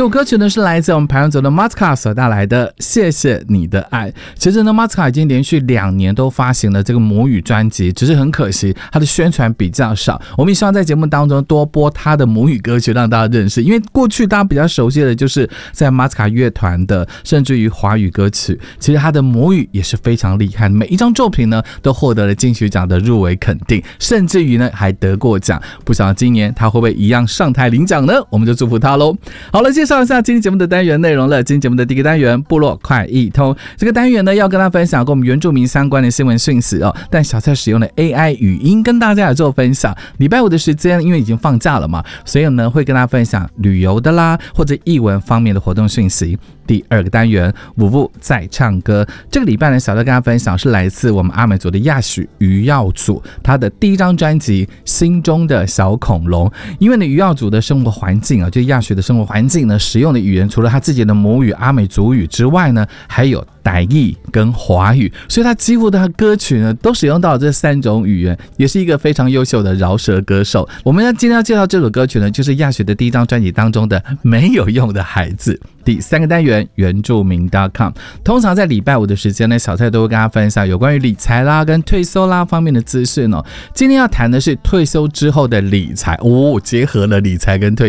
这首歌曲呢是来自我们排湾族的 Matzka 所带来的谢谢你的爱。其实呢 Matzka 已经连续2年都发行了这个母语专辑，只是很可惜他的宣传比较少。我们也希望在节目当中多播他的母语歌曲让大家认识，因为过去大家比较熟悉的就是在 Matzka 乐团的甚至于华语歌曲，其实他的母语也是非常厉害的，每一张作品呢都获得了金曲奖的入围肯定，甚至于呢还得过奖。不晓得今年他会不会一样上台领奖呢？我们就祝福他咯。好了，介绍一下今天节目的单元内容了。今天节目的第一个单元部落快易通，这个单元呢要跟大家分享跟我们原住民相关的新闻讯息哦。但小蔡使用了 AI 语音跟大家来做分享。礼拜五的时间因为已经放假了嘛，所以呢会跟大家分享旅游的啦或者艺文方面的活动讯息。第2个单元舞舞在唱歌，这个礼拜呢小蔡跟大家分享是来自我们阿美族的亚许余耀祖他的第1张专辑心中的小恐龙。因为呢余耀祖的生活环境啊，就亚许的生活环境呢使用的语言除了他自己的母语阿美族语之外呢，还有台语跟华语，所以他几乎的歌曲呢都使用到这3种语言，也是一个非常优秀的饶舌歌手。我们今天要介绍这首歌曲呢，就是亚许的第1张专辑当中的没有用的孩子。第3个单元原住民 .com， 通常在礼拜五的时间呢，小蔡都会跟大家分享有关于理财啦跟退休啦方面的资讯哦。今天要谈的是退休之后的理财哦，结合了理财跟退